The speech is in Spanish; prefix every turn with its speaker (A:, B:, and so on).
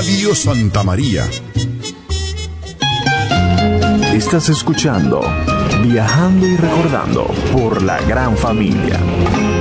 A: Radio Santa María.
B: Estás escuchando Viajando y Recordando por la Gran Familia.